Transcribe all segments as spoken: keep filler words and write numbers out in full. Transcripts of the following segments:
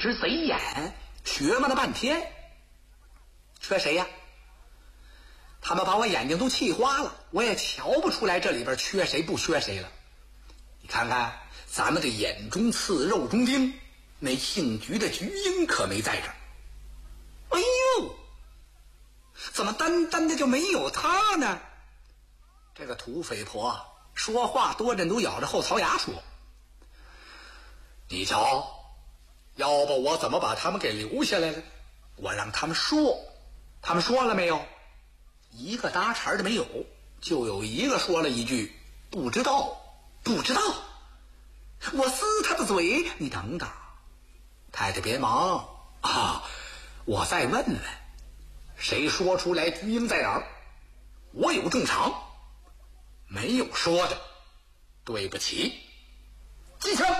只贼眼，学摸了半天，缺谁呀？他们把我眼睛都气花了，我也瞧不出来这里边缺谁不缺谁了。你看看咱们这眼中刺肉中钉，那姓菊的菊英可没在这儿。哎呦，怎么单单的就没有他呢？这个土匪婆说话多人都咬着后槽牙说，你瞧，要不我怎么把他们给留下来了？我让他们说，他们说了没有？一个搭茬的没有，就有一个说了一句不知道不知道。我撕他的嘴，你等等，太太别忙啊，我再问问谁说出来菊英在哪儿，我有重赏。没有说的，对不起，机枪。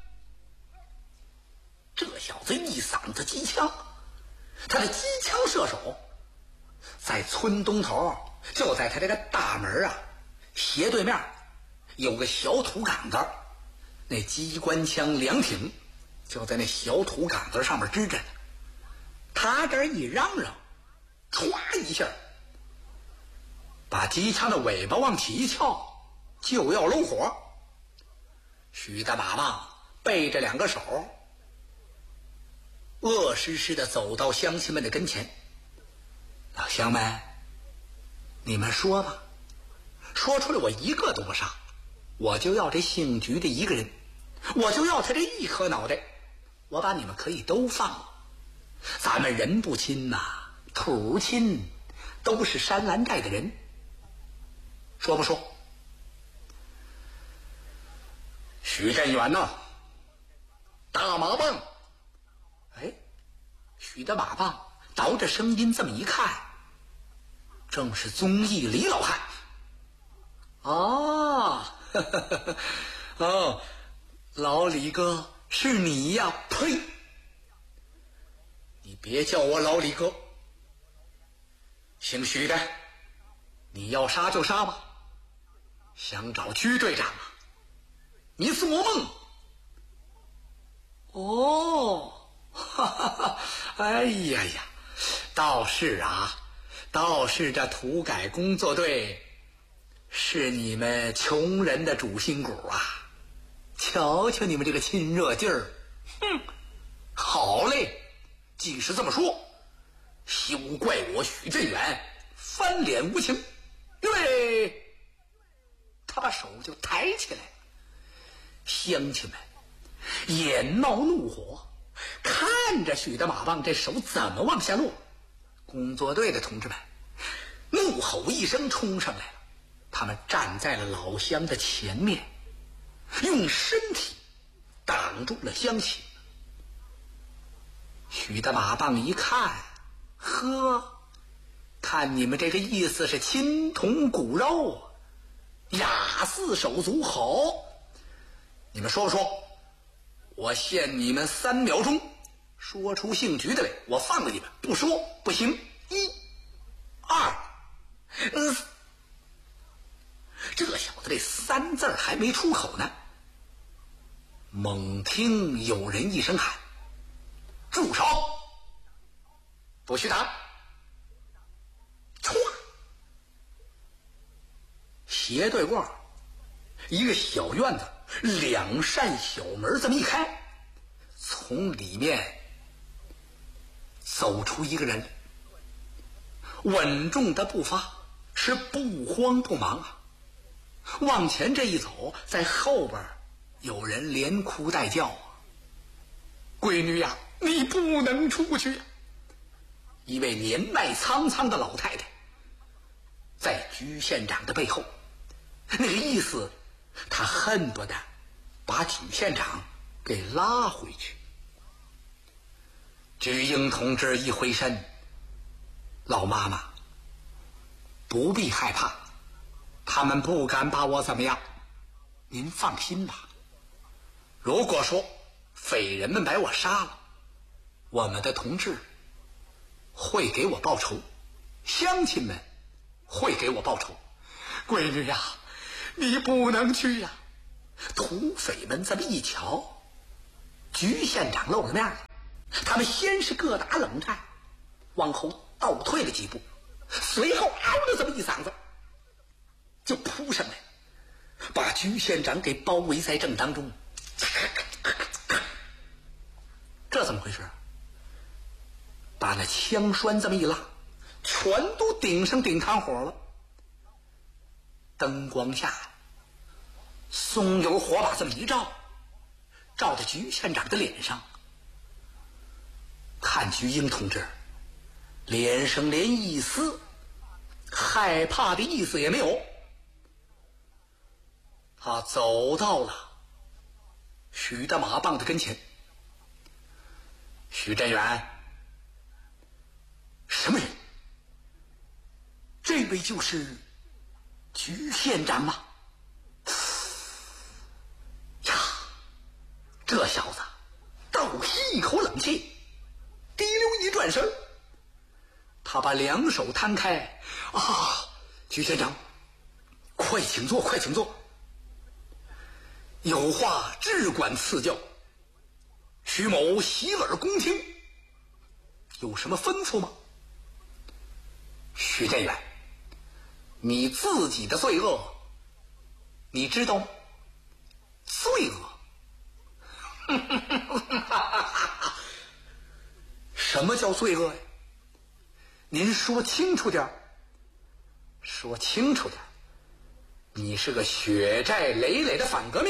这小子一嗓子机枪，他的机枪射手在村东头，就在他这个大门啊斜对面有个小土岗子，那机关枪两挺就在那小土岗子上面支着呢。他这一嚷嚷，歘一下把机枪的尾巴往起一翘，就要搂火。许大马棒背着两个手，恶湿湿的走到乡亲们的跟前。老乡们，你们说吧，说出来我一个都不杀，我就要这姓菊的一个人，我就要他这一颗脑袋，我把你们可以都放了。咱们人不亲呐、啊，土亲，都是山兰寨的人，说不说？许振元呐、啊，大马棒。哎，许的马棒倒着声音这么一看，正是综艺李老汉。哦，呵呵呵哦，老李哥是你呀？呸！你别叫我老李哥，姓许的，你要杀就杀吧。想找居队长啊？你做梦！哦，哈哈哈！哎呀呀，倒是啊，倒是这土改工作队是你们穷人的主心骨啊！瞧瞧你们这个亲热劲儿，哼，好嘞！既是这么说，休怪我许振远翻脸无情。因为他把手就抬起来了，乡亲们眼冒怒火，看着许的马棒这手怎么往下落。工作队的同志们怒吼一声冲上来了，他们站在了老乡的前面，用身体挡住了乡亲。许的马棒一看，呵，看你们这个意思是亲同骨肉，雅似手足，好，你们说不说？我限你们三秒钟，说出姓菊的来，我放了你们；不说不行。一、二、呃，这小子这三字还没出口呢，猛听有人一声喊：“住手！不许打！”唰，斜对过一个小院子，两扇小门这么一开，从里面走出一个人，稳重的步伐，是不慌不忙啊。往前这一走，在后边有人连哭带叫啊：“闺女呀，你不能出去呀！”一位年迈苍苍的老太太在居县长的背后，那个意思，她恨不得把居县长给拉回去。居英同志一回身：“老妈妈，不必害怕，他们不敢把我怎么样，您放心吧。如果说匪人们把我杀了，我们的同志会给我报仇，乡亲们会给我报仇。闺女呀，你不能去呀！”土匪们这么一瞧，居县长露了面了， 他们先是各打冷战，往后倒退了几步，随后嗷的这么一嗓子就扑上来，把居县长给包围在正当中。这怎么回事？把那枪栓这么一拉，全都顶上顶堂火了。灯光下，松油火把这么一照，照在局县长的脸上。看菊英同志脸上连一丝害怕的意思也没有，他走到了许大马棒的跟前。许振元，什么人？这位就是局县长吗？呀，这小子倒吸一口冷气，滴溜一转身，他把两手摊开，啊，局县长，快请坐，快请坐，有话只管赐教，徐某洗耳恭听，有什么吩咐吗？徐振元，你自己的罪恶你知道吗？罪恶什么叫罪恶呀？您说清楚点，说清楚点。你是个血债累累的反革命，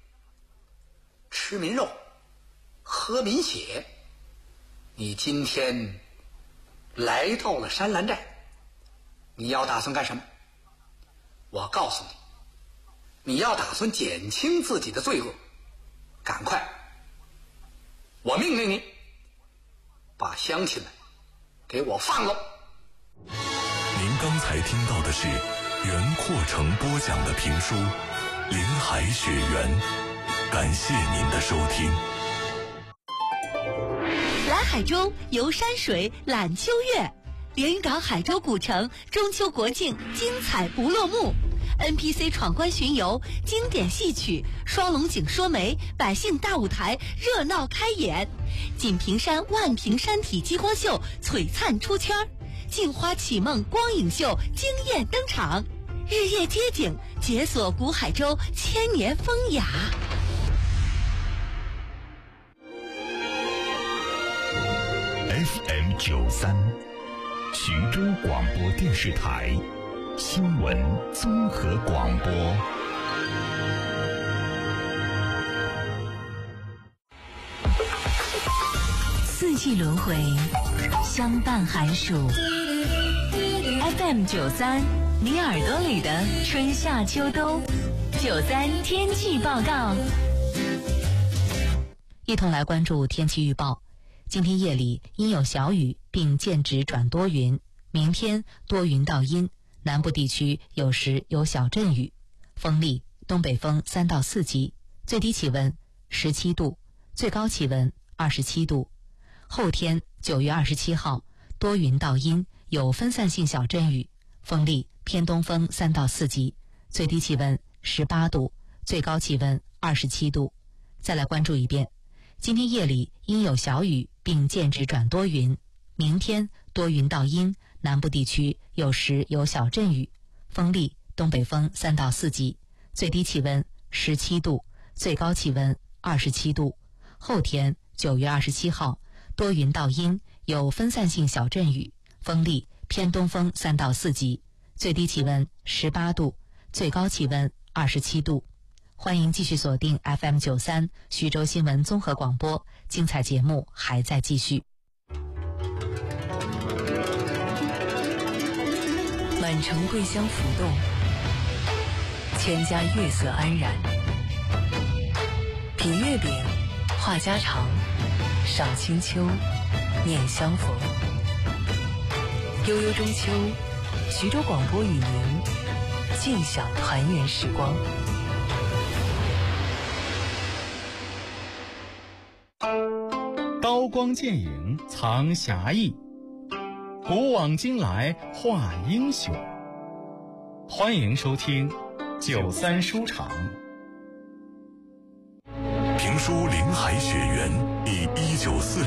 吃民肉喝民血，你今天来到了山兰寨，你要打算干什么？我告诉你，你要打算减轻自己的罪恶，赶快，我命令你把乡亲们给我放了。 您刚才听到的是袁阔成播讲的评书《林海雪原》，感谢您的收听。 来海州游山水览秋月，连云港海州古城中秋国庆精彩不落幕， N P C 闯关巡游，经典戏曲，双龙井说媒，百姓大舞台热闹开演，锦屏山万屏山体激光秀璀璨出圈，镜花启梦光影秀惊艳登场，日夜街景解锁古海州千年风雅。 F M 九三，徐州广播电视台新闻综合广播。 四季轮回，相伴寒暑。F M 九三，你耳朵里的春夏秋冬。九三天气报告，一同来关注天气预报。今天夜里阴有小雨，并间止转多云。明天多云到阴，南部地区有时有小阵雨，风力东北风三到四级，最低气温十七度，最高气温二十七度。后天九月二十七号多云到阴，有分散性小阵雨，风力偏东风三到四级，最低气温十八度，最高气温二十七度。再来关注一遍，今天夜里阴有小雨，并间止转多云。明天多云到阴，南部地区有时有小阵雨，风力东北风三到四级，最低气温十七度，最高气温二十七度。后天九月二十七号多云到阴，有分散性小阵雨，风力偏东风三到四级，最低气温十八度，最高气温二十七度。欢迎继续锁定 F M 九三徐州新闻综合广播，精彩节目还在继续。满城桂香浮动，千家月色安然。品月饼，话家常，赏清秋，念相逢。悠悠中秋，徐州广播与您尽享团圆时光。 刀光剑影藏侠义，古往今来话英雄。欢迎收听九三书场。 评书《林海雪原》以一九四